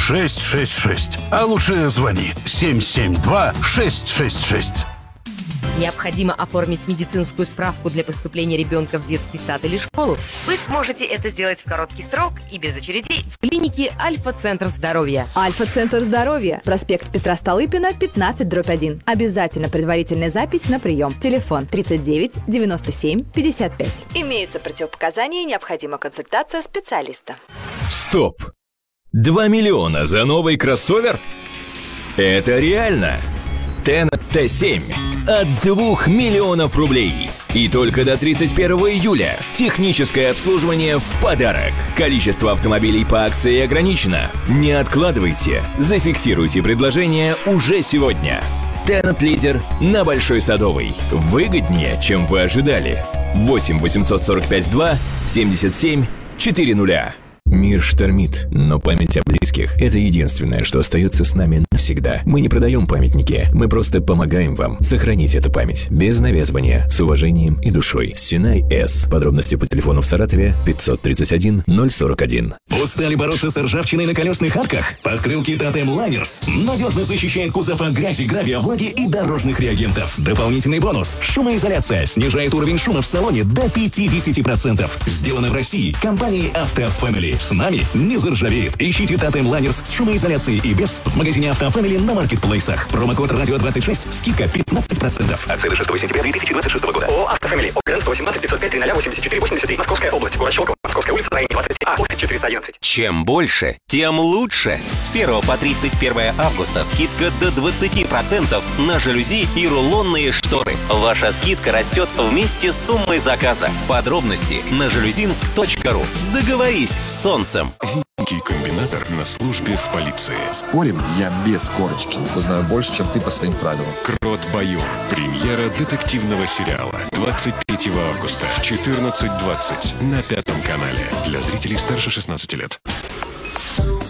666. А лучше звони 772-666. Необходимо оформить медицинскую справку для поступления ребенка в детский сад или школу? Вы сможете это сделать в короткий срок и без очередей в клинике Альфа-Центр здоровья. Альфа-Центр здоровья. Проспект Петра Столыпина, 15/1. Обязательно предварительная запись на прием. Телефон 39 97 55. Имеются противопоказания и необходима консультация специалиста. Стоп! 2 миллиона за новый кроссовер? Это реально! Tennet T7 от 2 миллионов рублей. И только до 31 июля. Техническое обслуживание в подарок. Количество автомобилей по акции ограничено. Не откладывайте. Зафиксируйте предложение уже сегодня. Tennet лидер на Большой Садовой. Выгоднее, чем вы ожидали. 8 845 2 77 400. Мир штормит, но память о близких – это единственное, что остается с нами навсегда. Мы не продаем памятники, мы просто помогаем вам сохранить эту память. Без навязывания, с уважением и душой. Синай С. Подробности по телефону в Саратове 531 041. Устали бороться с ржавчиной на колесных арках? Подкрылки Тотем Лайнерс надежно защищает кузов от грязи, гравия, влаги и дорожных реагентов. Дополнительный бонус – шумоизоляция снижает уровень шума в салоне до 50%. Сделано в России компанией Автофэмили. С нами не заржавеет. Ищите Тотем Лайнерс с шумоизоляцией и без в магазине Автофэмили на маркетплейсах. Промокод радио26, скидка 15%. Акции до 6 сентября 2026 года. ООО «Автофэмили». ОГРН 118 505 0084 83. Московская область. Город Щелково. Московская улица, район 20А. Офис 411. Чем больше, тем лучше. С 1 по 31 августа скидка до 20% на жалюзи и рулонные шторы. Ваша скидка растет вместе с суммой заказа. Подробности на жалюзинск.ру. Договорись с солнцем. Великий комбинатор на службе в полиции. Спорим, я без корочки. Узнаю больше, чем ты по своим правилам. Крот Байон. Премьера детективного сериала. 23 августа в 14:20 на 5 канале. Для зрителей старше 16 лет.